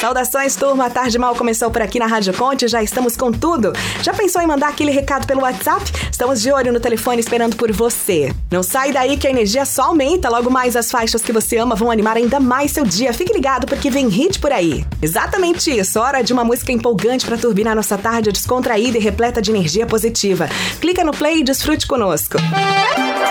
Saudações, turma. A tarde mal começou por aqui na Rádio Conte, já estamos com tudo. Já pensou em mandar aquele recado pelo WhatsApp? Estamos de olho no telefone esperando por você. Não sai daí que a energia só aumenta. Logo mais as faixas que você ama vão animar ainda mais seu dia. Fique ligado porque vem hit por aí. Exatamente isso, hora de uma música empolgante para turbinar nossa tarde descontraída e repleta de energia positiva. Clica no play e desfrute conosco.